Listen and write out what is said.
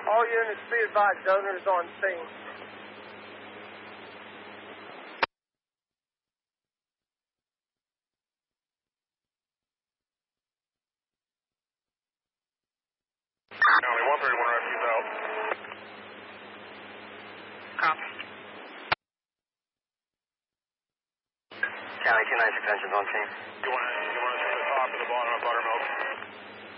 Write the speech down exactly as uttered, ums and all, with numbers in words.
All units be advised, donors on scene. County one thirty-one rescues out. Copy. County two ninety-six engines on scene. You want to you want to see the top or the bottom of buttermilk?